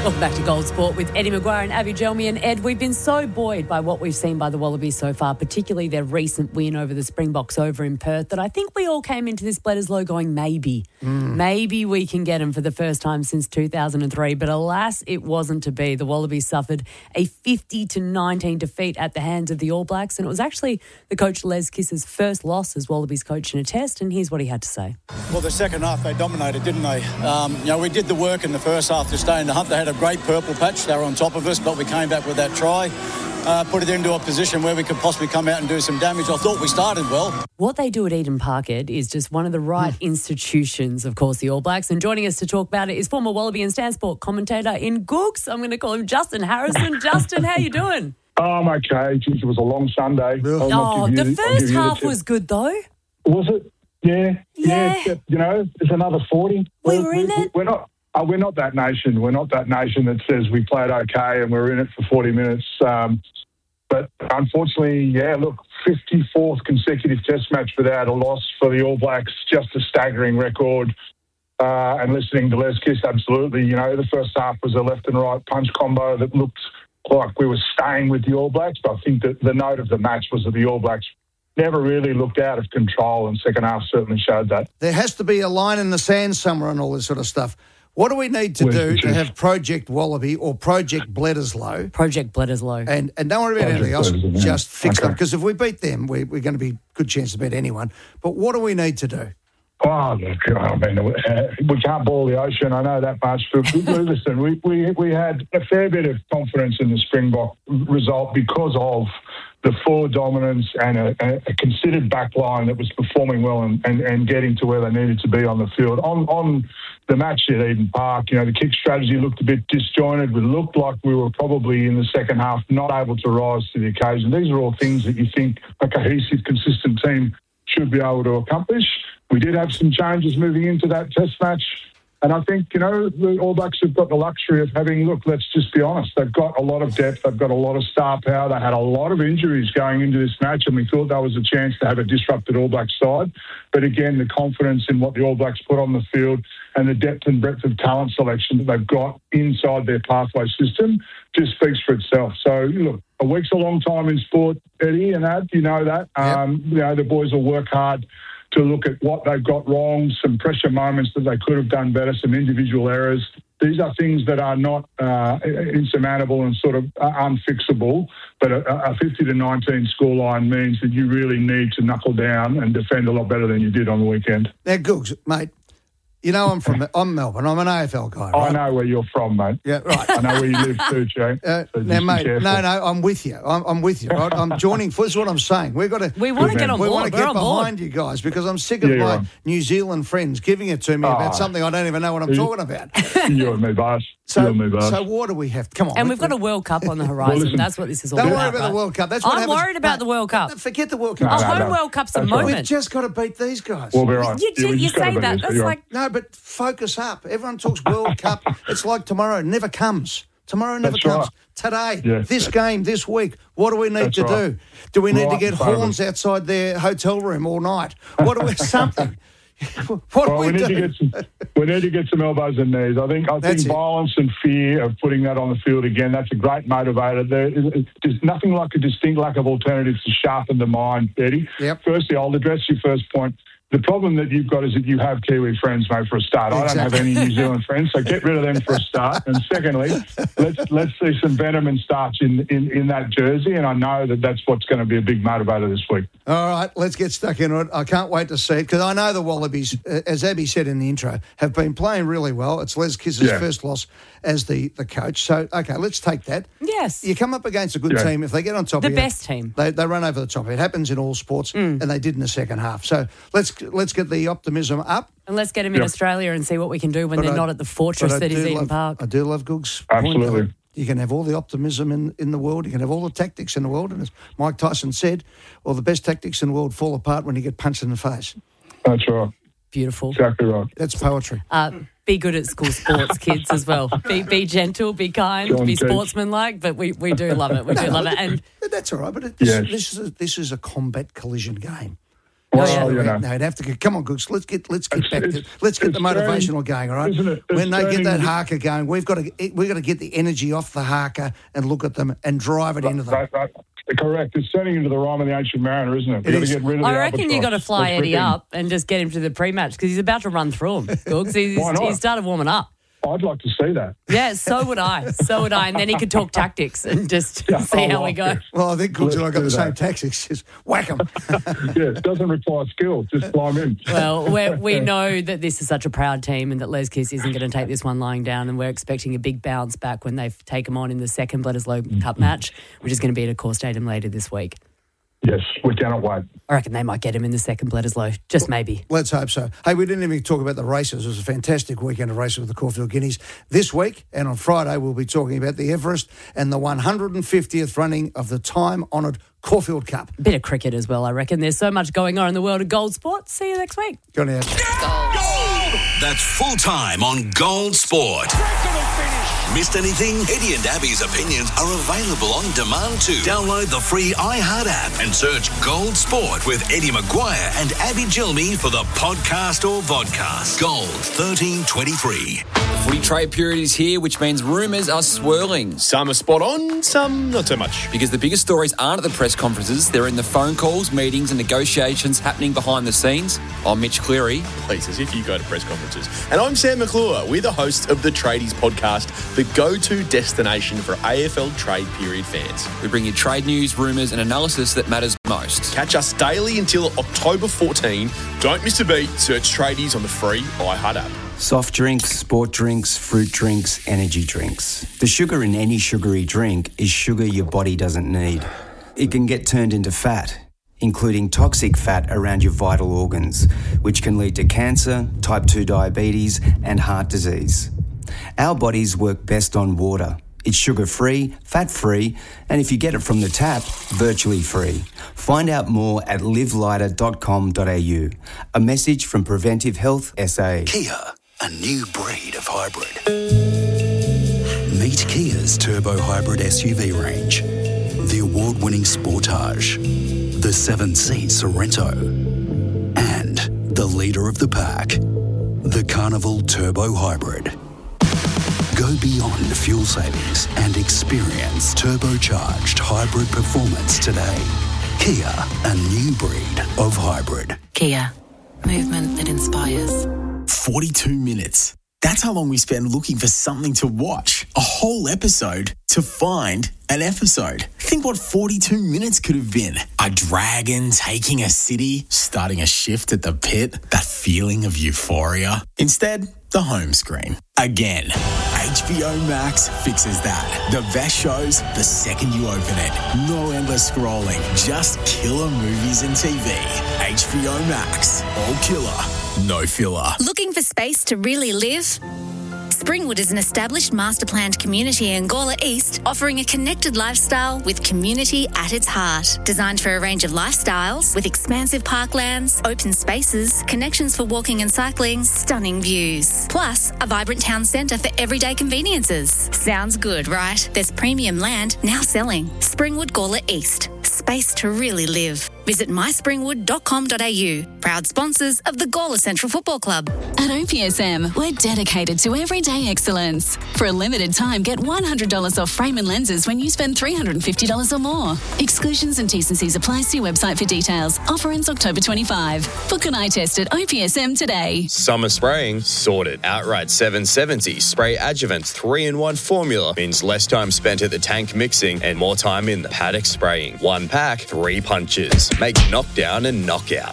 Welcome back to Gold Sport with Eddie Maguire and Abby Gelmi. And Ed, we've been so buoyed by what we've seen by the Wallabies so far, particularly their recent win over the Springboks over in Perth, that I think we all came into this Bledisloe going, maybe we can get them for the first time since 2003. But alas, it wasn't to be. The Wallabies suffered a 50-19 defeat at the hands of the All Blacks. And it was actually the coach Les Kiss's first loss as Wallabies coach in a test. And here's what he had to say. Well, the second half, they dominated, didn't they? We did the work in the first half to stay in the hunt. They had a great purple patch. They were on top of us, but we came back with that try, put it into a position where we could possibly come out and do some damage. I thought we started well. What they do at Eden Park, Ed, is just one of the right institutions, of course, the All Blacks. And joining us to talk about it is former Wallaby and Stan Sport commentator in Googs. I'm going to call him Justin Harrison. Justin, how you doing? Oh, I'm okay. Geez, it was a long Sunday. The first half was good, though. Was it? Yeah. It's another 40. We were in it. We're not that nation. We're not that nation that says we played okay and we're in it for 40 minutes. But unfortunately, 54th consecutive test match without a loss for the All Blacks, just a staggering record. And listening to Les Kiss, absolutely. The first half was a left and right punch combo that looked like we were staying with the All Blacks. But I think that the note of the match was that the All Blacks never really looked out of control, and second half certainly showed that. There has to be a line in the sand somewhere and all this sort of stuff. What do we need to do to have Project Wallaby or Project Bledisloe? Project Bledisloe. And don't worry about anything else, just fix them. Because if we beat them, we're going to be a good chance to beat anyone. But what do we need to do? Oh, look, we can't boil the ocean, I know that much. But listen, we had a fair bit of confidence in the Springbok result because of the forward dominance and a considered back line that was performing well and getting to where they needed to be on the field. On the match at Eden Park, the kick strategy looked a bit disjointed. We looked like we were probably in the second half not able to rise to the occasion. These are all things that you think a cohesive, consistent team should be able to accomplish. We did have some changes moving into that test match. And I think, the All Blacks have got the luxury of having, let's just be honest, they've got a lot of depth, they've got a lot of star power, they had a lot of injuries going into this match, and we thought that was a chance to have a disrupted All Blacks side. But again, the confidence in what the All Blacks put on the field and the depth and breadth of talent selection that they've got inside their pathway system just speaks for itself. So, look, a week's a long time in sport, Eddie, and that, you know that. Yep. The boys will work hard to look at what they've got wrong, some pressure moments that they could have done better, some individual errors. These are things that are not insurmountable and sort of unfixable, but a 50-19 scoreline means that you really need to knuckle down and defend a lot better than you did on the weekend. Now, Googs, mate, I'm Melbourne. I'm an AFL guy, right? I know where you're from, mate. Yeah, right. I know where you live too, Jay. Now, mate, no, I'm with you. I'm with you, right? I'm joining. This is what I'm saying. We want to get on board. We want to get behind you guys because I'm sick of my New Zealand friends giving it to me about something I don't even know what I'm talking about. You and me, boss. So what do we have? Come on. And we've got a World Cup on the horizon. Listen, that's what this is all about. Don't worry about the World Cup. That's what I'm worried about the World Cup. Forget the World Cup. Home World Cup's a moment. We've just got to beat these guys. We'll be right. You say that. That's like... No, but focus up. Everyone talks World Cup. It's like tomorrow never comes. Tomorrow never comes. Right. Today, this game, this week, what do we need to do? Do we need to get horns outside their hotel room all night? What do we... Something. We need to get some elbows and knees. I think violence and fear of putting that on the field again, that's a great motivator. There's nothing like a distinct lack of alternatives to sharpen the mind, Eddie. Yep. Firstly, I'll address your first point. The problem that you've got is that you have Kiwi friends, mate, for a start. Exactly. I don't have any New Zealand friends, so get rid of them for a start. And secondly, let's see some venom and starch in that jersey, and I know that that's what's going to be a big motivator this week. All right, let's get stuck into it. I can't wait to see it, because I know the Wallabies, as Abby said in the intro, have been playing really well. It's Les Kiss's first loss as the coach. So, okay, let's take that. Yes. You come up against a good team. If they get on top of you... The best team. They run over the top. It happens in all sports, and they did in the second half. So let's get the optimism up. And let's get them in Australia and see what we can do when they're not at the fortress that is Eden Park. I do love Googs' Absolutely. point. You can have all the optimism in the world. You can have all the tactics in the world. And as Mike Tyson said, all the best tactics in the world fall apart when you get punched in the face. That's right. Beautiful. Exactly right. That's poetry. Be good at school sports, kids, as well. Be gentle, be kind, be sportsmanlike, but we do love it. We do love it. And that's all right. But this is a combat collision game. Well, you know. No, it'd have to go. Come on, Gooks. Let's get back. Let's get the motivational going. All right. When they get that haka going, we've got to get the energy off the haka and look at them and drive it into them. Correct. It's turning into the rhyme of the Ancient Mariner, isn't it? We've got to get rid of the I reckon you got to fly Let's Eddie up and just get him to the pre-match because he's about to run through them. He started warming up. I'd like to see that. Yeah, so would I. And then he could talk tactics and just see how we go. Well, I think Gooks and I got the same tactics. Just whack them. Yeah, it doesn't require skill. Just fly them in. Well, we know that this is such a proud team and that Les Kiss isn't going to take this one lying down, and we're expecting a big bounce back when they take him on in the second Bledisloe Cup match, which is going to be at Accor Stadium later this week. Yes, we cannot wait. I reckon they might get him in the second Bledisloe, just maybe. Let's hope so. Hey, we didn't even talk about the races. It was a fantastic weekend of races with the Caulfield Guineas. This week and on Friday, we'll be talking about the Everest and the 150th running of the time-honoured Caulfield Cup. Bit of cricket as well, I reckon. There's so much going on in the world of gold sports. See you next week. Go on out. Gold! That's full time on Gold Sport. Missed anything? Eddie and Abby's opinions are available on demand too. Download the free iHeart app and search Gold Sport with Eddie Maguire and Abby Gilmy for the podcast or vodcast. Gold 1323. The footy trade period is here, which means rumours are swirling. Some are spot on, some not so much. Because the biggest stories aren't at the press conferences, they're in the phone calls, meetings and negotiations happening behind the scenes. I'm Mitch Cleary. Please, as if you go to press conferences. And I'm Sam McClure. We're the hosts of the Tradies podcast, the go-to destination for AFL trade period fans. We bring you trade news, rumours and analysis that matters most. Catch us daily until October 14. Don't miss a beat. Search Tradies on the free iHeart app. Soft drinks, sport drinks, fruit drinks, energy drinks. The sugar in any sugary drink is sugar your body doesn't need. It can get turned into fat, including toxic fat around your vital organs, which can lead to cancer, type 2 diabetes, and heart disease. Our bodies work best on water. It's sugar-free, fat-free, and if you get it from the tap, virtually free. Find out more at livelighter.com.au. A message from Preventive Health SA. Kia, a new breed of hybrid. Meet Kia's turbo hybrid SUV range. The award-winning Sportage, the 7-seat Sorento, and the leader of the pack, the Carnival Turbo Hybrid. Go beyond fuel savings and experience turbocharged hybrid performance today. Kia, a new breed of hybrid. Kia, movement that inspires. 42 minutes. That's how long we spend looking for something to watch. A whole episode to find an episode. Think what 42 minutes could have been. A dragon taking a city, starting a shift at the pit, that feeling of euphoria. Instead, the home screen. Again, HBO Max fixes that. The best shows the second you open it. No endless scrolling, just killer movies and TV. HBO Max. All killer, no filler. Looking for space to really live? Springwood is an established master-planned community in Gawler East, offering a connected lifestyle with community at its heart. Designed for a range of lifestyles, with expansive parklands, open spaces, connections for walking and cycling, stunning views. Plus, a vibrant town centre for everyday conveniences. Sounds good, right? There's premium land now selling. Springwood Gawler East. Space to really live. Visit myspringwood.com.au. Proud sponsors of the Gawler Central Football Club. At OPSM, we're dedicated to everyday excellence. For a limited time, get $100 off frame and lenses when you spend $350 or more. Exclusions and T&Cs apply. See website for details. Offer ends October 25. Book an eye test at OPSM today. Summer spraying sorted. Outright 770 spray adjuvant 3-in-1 formula means less time spent at the tank mixing and more time in the paddock spraying. One pack, 3 punches. Make knockdown and knockout.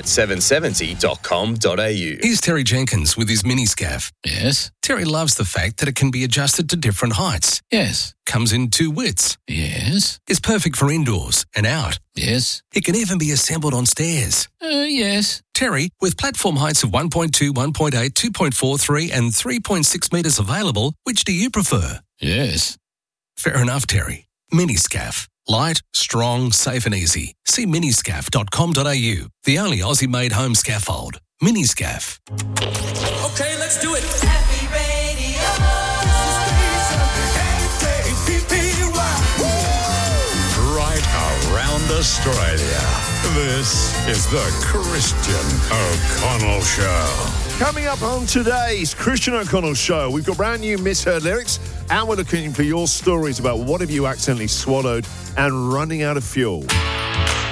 Outright770.com.au. Here's Terry Jenkins with his mini-scav. Yes. Terry loves the fact that it can be adjusted to different heights. Yes. Comes in 2 widths. Yes. Is perfect for indoors and out. Yes. It can even be assembled on stairs. Yes. Terry, with platform heights of 1.2, 1.8, 2.4, 3 and 3.6 metres available, which do you prefer? Yes. Fair enough, Terry. Mini-scav. Light, strong, safe and easy. See miniscav.com.au, the only Aussie-made home scaffold. Miniscav. Okay, let's do it. Happy Radio. Right around Australia. This is the Christian O'Connell Show. Coming up on today's Christian O'Connell Show, we've got brand new misheard lyrics, and we're looking for your stories about what have you accidentally swallowed and running out of fuel.